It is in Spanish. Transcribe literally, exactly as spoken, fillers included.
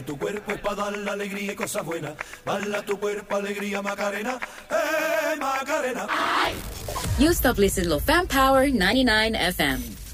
tu cuerpo es para dar la alegría y cosas buenas. Baila tu cuerpo, alegría, Macarena. ¡Eh, Macarena! You stop listening to Fan Power ninety-nine F M.